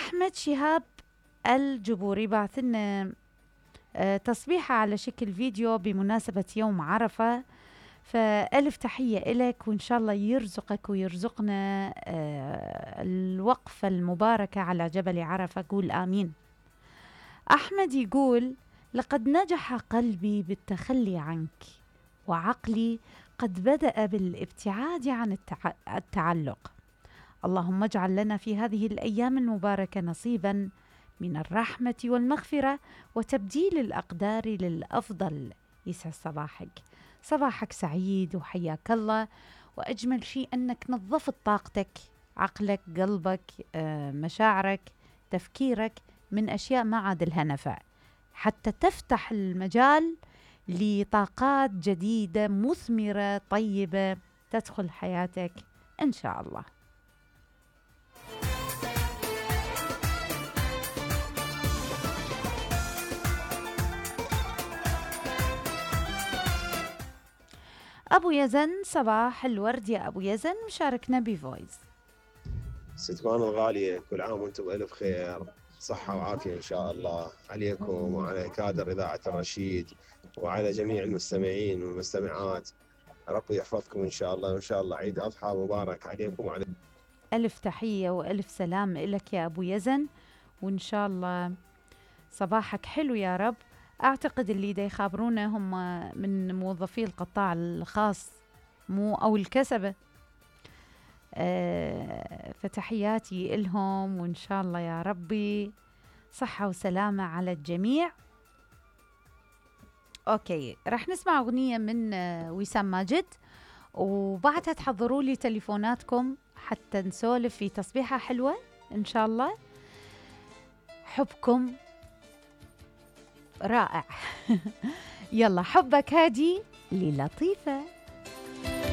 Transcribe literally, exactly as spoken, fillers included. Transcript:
أحمد شهاب الجبوري بعث لنا آه، تصبيحة على شكل فيديو بمناسبة يوم عرفة. فألف تحية إلك، وإن شاء الله يرزقك ويرزقنا آه، الوقفة المباركة على جبل عرفة. قول آمين. أحمد يقول: لقد نجح قلبي بالتخلي عنك، وعقلي قد بدأ بالابتعاد عن التع... التعلق. اللهم اجعل لنا في هذه الأيام المباركة نصيبا من الرحمة والمغفرة وتبديل الأقدار للأفضل. يسعد صباحك، صباحك سعيد وحياك الله. وأجمل شيء أنك نظفت طاقتك، عقلك، قلبك، آه، مشاعرك، تفكيرك من أشياء ما عاد لها نفع، حتى تفتح المجال لطاقات جديدة مثمرة طيبة تدخل حياتك إن شاء الله. أبو يزن، صباح الورد يا أبو يزن، مشاركنا بفويس. ستكون الغالية، كل عام وانتم بألف خير، صحة وعافية إن شاء الله عليكم وعلى كادر إذاعة الرشيد وعلى جميع المستمعين والمستمعات. ربي يحفظكم إن شاء الله، وإن شاء الله عيد أضحى مبارك عليكم وعلى ألف تحية وألف سلام إلك يا أبو يزن، وإن شاء الله صباحك حلو يا رب. أعتقد اللي دا يخابرونا هم من موظفي القطاع الخاص مو أو الكسبة. آه فتحياتي إلهم، وإن شاء الله يا ربي صحة وسلامة على الجميع. أوكي، رح نسمع أغنية من آه وسام ماجد، وبعدها تحضروا لي تليفوناتكم حتى نسولف في تصبيحة حلوة إن شاء الله. حبكم رائع. يلا، حبك هادي للطيفة.